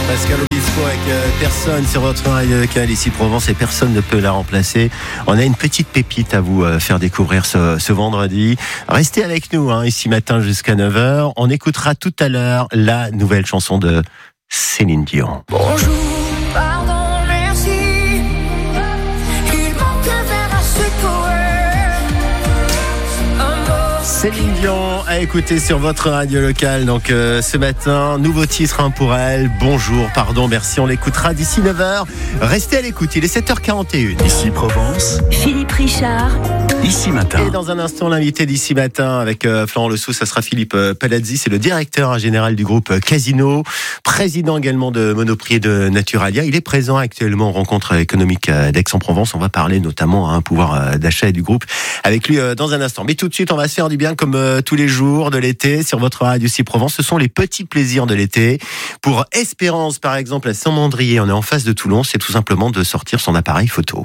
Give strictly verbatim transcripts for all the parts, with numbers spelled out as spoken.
Pascal Obispo avec euh, personne sur votre radio local ici Provence et personne ne peut la remplacer. On a une petite pépite à vous euh, faire découvrir ce, ce vendredi. Restez avec nous hein, ici matin jusqu'à neuf heures. On écoutera tout à l'heure la nouvelle chanson de Céline Dion. Bonjour, pardon, merci. Il manque un verre à ce poème. Céline Dion à écouter sur votre radio locale. Donc euh, ce matin, nouveau titre hein, pour elle. Bonjour, pardon, merci. On l'écoutera d'ici neuf heures. Restez à l'écoute, il est sept heures quarante et une. Ici Provence. Philippe Richard. Ici matin. Et dans un instant, l'invité d'ici matin avec euh, Florent Lessous, ça sera Philippe euh, Palazzi. C'est le directeur hein, général du groupe euh, Casino, président également de Monoprix et de Naturalia. Il est présent actuellement aux rencontres économiques euh, d'Aix-en-Provence. On va parler notamment à un pouvoir euh, d'achat du groupe avec lui euh, dans un instant. Mais tout de suite, on va se faire du bien comme euh, tous les jours de l'été sur votre radio ici Provence. Ce sont les petits plaisirs de l'été. Pour Espérance, par exemple, à Saint-Mandrier, on est en face de Toulon. C'est tout simplement de sortir son appareil photo.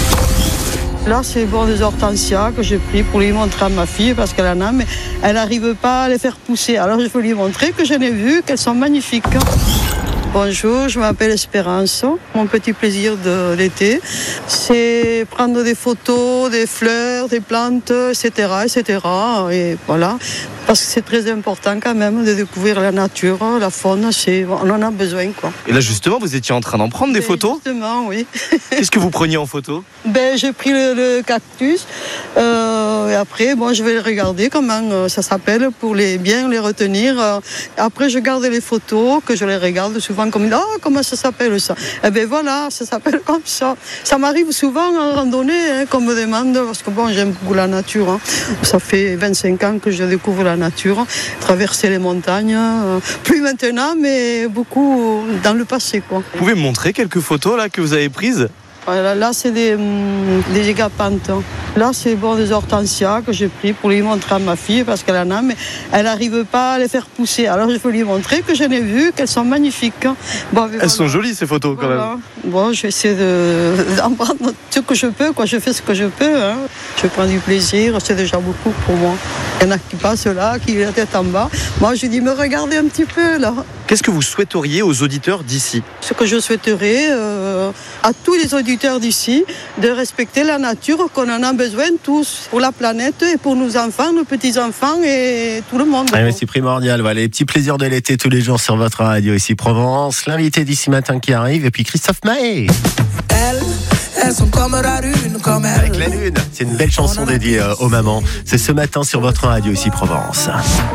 Là, c'est bon des hortensias que j'ai pris pour lui montrer à ma fille parce qu'elle en a, mais elle n'arrive pas à les faire pousser. Alors, je veux lui montrer que j'en ai vu, qu'elles sont magnifiques. Bonjour, je m'appelle Espérance. Mon petit plaisir de l'été, c'est prendre des photos, des fleurs, des plantes, et cetera, et cetera. Et voilà, parce que c'est très important quand même de découvrir la nature, la faune. C'est, on en a besoin, quoi. Et là, justement, vous étiez en train d'en prendre des Et photos ? Justement, oui. Qu'est-ce que vous preniez en photo ? Ben, j'ai pris le, le cactus euh, et après, bon, je vais le regarder comment euh, ça s'appelle pour les bien les retenir. Euh, après, je garde les photos que je les regarde souvent comme ah oh, comment ça s'appelle ça ? Eh ben voilà, ça s'appelle comme ça. Ça m'arrive souvent en randonnée hein, qu'on me demande parce que bon, j'aime beaucoup la nature. Hein. Ça fait vingt-cinq ans que je découvre la nature, traverser les montagnes. Euh, plus maintenant, mais beaucoup dans le passé, quoi. Vous pouvez me montrer quelques photos là que vous avez prises ? Là, là, c'est des, des gigapanthes. Là, c'est bon des hortensias que j'ai pris pour lui montrer à ma fille parce qu'elle en a, mais elle n'arrive pas à les faire pousser. Alors, je veux lui montrer que j'en ai vu, qu'elles sont magnifiques. Bon, Elles voilà. sont jolies ces photos quand Voilà. même. Bon, je vais essayer de, d'en prendre ce que je peux, quoi. Je fais ce que je peux. Hein. Je prends du plaisir, c'est déjà beaucoup pour moi. Il y en a qui passent là, qui ont la tête en bas. Moi, je dis, me regardez un petit peu là. Qu'est-ce que vous souhaiteriez aux auditeurs d'ici ? Ce que je souhaiterais euh, à tous les auditeurs d'ici, de respecter la nature, qu'on en a besoin tous, pour la planète et pour nos enfants, nos petits-enfants et tout le monde. Ah oui, c'est primordial. Voilà, les petits plaisirs de l'été tous les jours sur votre radio ici Provence. L'invité d'ici matin qui arrive et puis Christophe Maé. Elles, elles sont comme la lune, comme elles. Avec la lune. C'est une belle chanson dédiée euh, aux mamans. C'est ce matin sur votre radio ici Provence.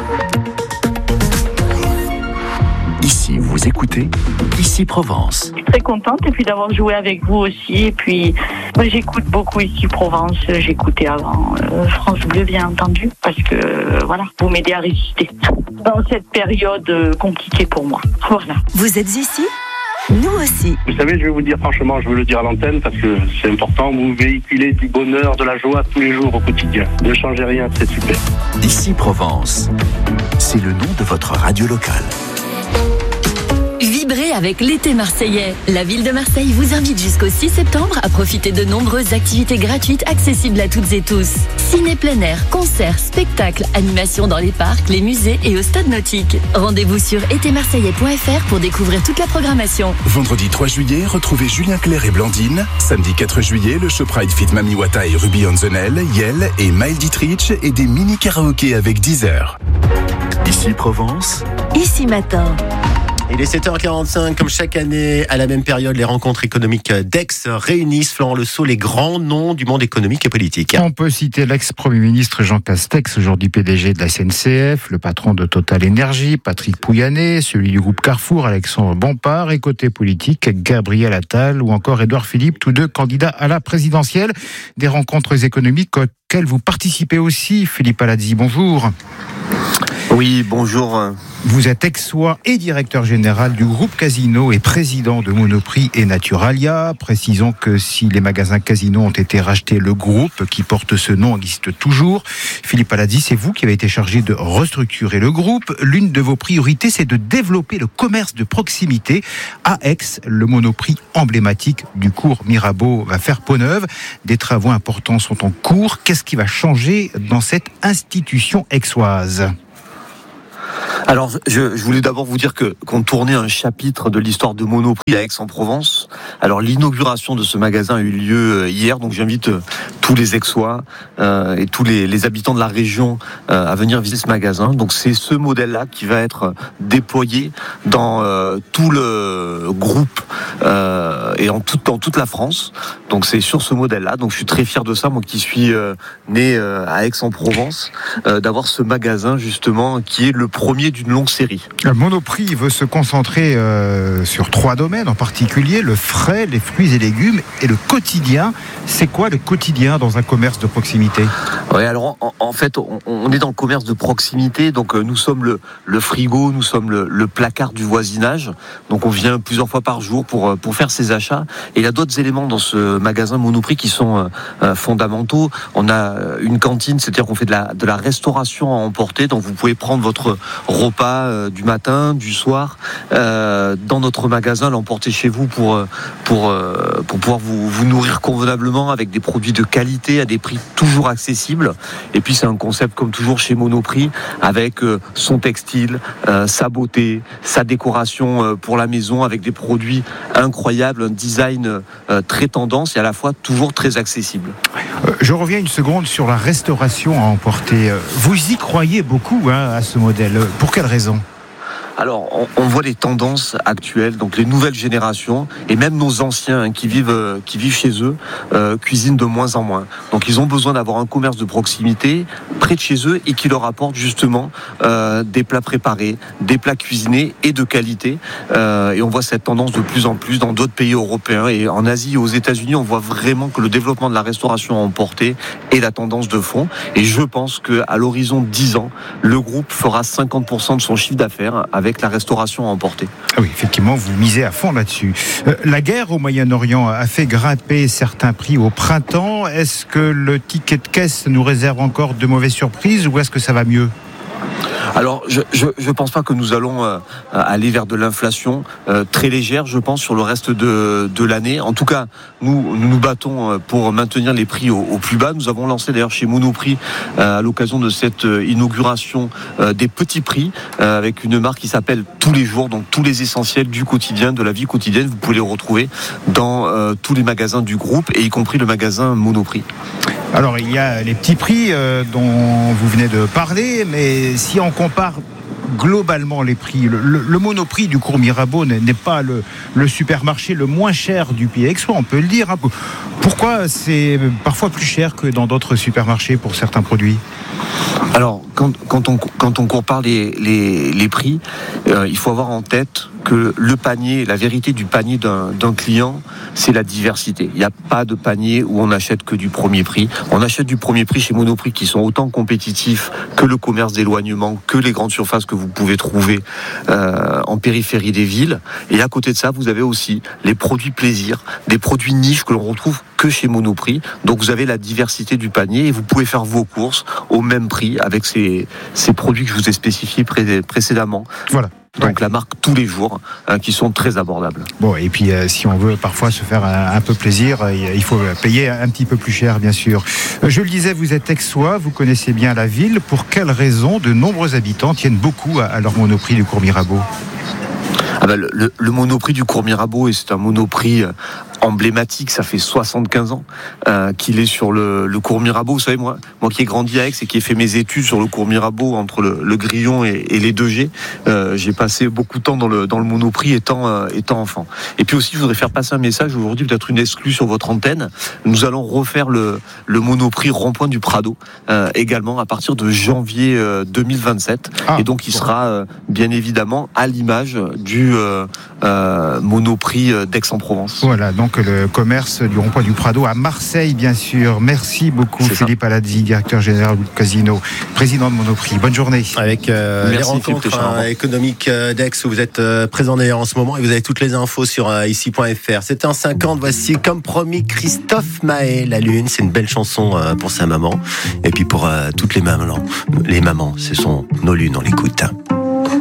Ici, vous écoutez Ici Provence. Je suis très contente et puis d'avoir joué avec vous aussi. Et puis, moi, j'écoute beaucoup ici Provence. J'écoutais avant euh, France Bleu, bien entendu, parce que euh, voilà, vous m'aidez à résister dans cette période euh, compliquée pour moi. Voilà. Vous êtes ici ? Nous aussi. Vous savez, je vais vous dire franchement, je veux le dire à l'antenne parce que c'est important, vous véhiculez du bonheur, de la joie tous les jours au quotidien. Ne changez rien, c'est super. Ici Provence. C'est le nom de votre radio locale. Vibrez avec l'été marseillais. La ville de Marseille vous invite jusqu'au six septembre à profiter de nombreuses activités gratuites accessibles à toutes et tous. Ciné plein air, concerts, spectacles, animations dans les parcs, les musées et au stade nautique. Rendez-vous sur été marseillais point f r pour découvrir toute la programmation. Vendredi trois juillet, retrouvez Julien Clerc et Blandine. Samedi quatre juillet, le Show Pride Fit Mami Wata et Ruby on the Nail, Yel et Maël Dietrich et des mini karaokés avec Deezer. Ici Provence. Ici matin. Il est sept heures quarante-cinq, comme chaque année, à la même période, les rencontres économiques d'Aix réunissent, Florent Lessaux, les grands noms du monde économique et politique. On peut citer l'ex-premier ministre Jean Castex, aujourd'hui P D G de la S N C F, le patron de Total Énergie, Patrick Pouyanné, celui du groupe Carrefour, Alexandre Bompard, et côté politique, Gabriel Attal ou encore Édouard Philippe, tous deux candidats à la présidentielle. Des rencontres économiques auxquelles vous participez aussi, Philippe Palazzi, bonjour. Oui, bonjour. Vous êtes ex-oie et directeur général du groupe Casino et président de Monoprix et Naturalia. Précisons que si les magasins Casino ont été rachetés, le groupe qui porte ce nom existe toujours. Philippe Palazzi, c'est vous qui avez été chargé de restructurer le groupe. L'une de vos priorités, c'est de développer le commerce de proximité. À Aix, le Monoprix emblématique du cours Mirabeau va faire peau neuve. Des travaux importants sont en cours. Qu'est-ce qui va changer dans cette institution aixoise ? Alors, je, je voulais d'abord vous dire que qu'on tournait un chapitre de l'histoire de Monoprix à Aix-en-Provence. Alors, l'inauguration de ce magasin a eu lieu hier, donc j'invite tous les Aixois euh, et tous les, les habitants de la région euh, à venir visiter ce magasin. Donc, c'est ce modèle-là qui va être déployé dans euh, tout le groupe euh, et en tout, dans toute la France. Donc, c'est sur ce modèle-là. Donc, je suis très fier de ça, moi qui suis euh, né euh, à Aix-en-Provence, euh, d'avoir ce magasin justement qui est le premier d'une longue série. Monoprix veut se concentrer euh, sur trois domaines en particulier, le frais, les fruits et légumes et le quotidien. C'est quoi le quotidien dans un commerce de proximité ? Oui, alors en, en fait, on, on est dans le commerce de proximité, donc euh, nous sommes le, le frigo, nous sommes le, le placard du voisinage, donc on vient plusieurs fois par jour pour, pour faire ses achats. Et il y a d'autres éléments dans ce magasin Monoprix qui sont euh, fondamentaux. On a une cantine, c'est-à-dire qu'on fait de la, de la restauration à emporter, donc vous pouvez prendre votre repas euh, du matin, du soir, euh, dans notre magasin, l'emporter chez vous pour, pour, euh, pour pouvoir vous, vous nourrir convenablement avec des produits de qualité à des prix toujours accessibles. Et puis c'est un concept comme toujours chez Monoprix avec euh, son textile, euh, sa beauté, sa décoration euh, pour la maison avec des produits incroyables, un design euh, très tendance et à la fois toujours très accessible. Euh, je reviens une seconde sur la restauration à emporter. Vous y croyez beaucoup hein, à ce modèle. Pour quelle raison ? Alors, on, on voit les tendances actuelles, donc les nouvelles générations et même nos anciens hein, qui vivent euh, qui vivent chez eux euh, cuisinent de moins en moins. Donc, ils ont besoin d'avoir un commerce de proximité près de chez eux et qui leur apporte justement euh, des plats préparés, des plats cuisinés et de qualité. Euh, et on voit cette tendance de plus en plus dans d'autres pays européens et en Asie et aux États-Unis. On voit vraiment que le développement de la restauration à emporter est la tendance de fond. Et je pense que à l'horizon de dix ans, le groupe fera cinquante pour cent de son chiffre d'affaires avec la restauration à emporter. Ah oui, effectivement, vous misez à fond là-dessus. Euh, la guerre au Moyen-Orient a fait grimper certains prix au printemps. Est-ce que le ticket de caisse nous réserve encore de mauvaises surprises ou est-ce que ça va mieux ? Alors, je je, je pense pas que nous allons euh, aller vers de l'inflation euh, très légère, je pense, sur le reste de, de l'année. En tout cas, nous nous, nous battons pour maintenir les prix au, au plus bas. Nous avons lancé d'ailleurs chez Monoprix, euh, à l'occasion de cette inauguration, euh, des petits prix, euh, avec une marque qui s'appelle Tous les jours, donc tous les essentiels du quotidien, de la vie quotidienne. Vous pouvez les retrouver dans euh, tous les magasins du groupe, et y compris le magasin Monoprix. Alors, il y a les petits prix euh, dont vous venez de parler, mais si on compare globalement les prix, le, le, le Monoprix du cours Mirabeau n'est, n'est pas le, le supermarché le moins cher du pays aixois, on peut le dire. Hein. Pourquoi c'est parfois plus cher que dans d'autres supermarchés pour certains produits ? Alors, quand, quand, on, quand on compare les, les, les prix, euh, il faut avoir en tête que le panier, la vérité du panier d'un, d'un client, c'est la diversité. Il n'y a pas de panier où on n'achète que du premier prix. On achète du premier prix chez Monoprix qui sont autant compétitifs que le commerce d'éloignement, que les grandes surfaces que vous pouvez trouver euh, en périphérie des villes. Et à côté de ça, vous avez aussi les produits plaisir, des produits niches que l'on retrouve que chez Monoprix. Donc vous avez la diversité du panier et vous pouvez faire vos courses au même prix avec ces, ces produits que je vous ai spécifiés pré- précédemment. Voilà. Donc ouais. La marque Tous les jours, hein, qui sont très abordables. Bon, et puis euh, si on veut parfois se faire un, un peu plaisir, euh, il faut payer un petit peu plus cher, bien sûr. Euh, je le disais, vous êtes aixois, vous connaissez bien la ville. Pour quelles raisons de nombreux habitants tiennent beaucoup à, à leur Monoprix du cours Mirabeau ? Ah ben, le, le, le Monoprix du cours Mirabeau, et c'est un Monoprix emblématique, ça fait soixante-quinze ans euh, qu'il est sur le, le cours Mirabeau. Vous savez, moi, moi qui ai grandi à Aix et qui ai fait mes études sur le cours Mirabeau entre le, le Grillon et, et les deux G, euh, j'ai passé beaucoup de temps dans le, dans le Monoprix étant, euh, étant enfant. Et puis aussi, je voudrais faire passer un message aujourd'hui, peut-être une exclue sur votre antenne. Nous allons refaire le, le Monoprix Rond-Point du Prado euh, également à partir de janvier euh, deux mille vingt-sept. Ah, et donc, il bon. sera euh, bien évidemment à l'image du euh, euh, Monoprix d'Aix-en-Provence. Voilà, donc le commerce du Rond-Point du Prado à Marseille, bien sûr. Merci beaucoup, c'est Philippe Palazzi, directeur général du Casino, président de Monoprix. Bonne journée. Avec euh, les rencontres hein, économiques d'Aix, où vous êtes euh, présent d'ailleurs en ce moment, et vous avez toutes les infos sur euh, ici point f r. C'était en cinquante, voici comme promis Christophe Maé, La Lune. C'est une belle chanson euh, pour sa maman, et puis pour euh, toutes les mamans. Les mamans, ce sont nos lunes, on l'écoute.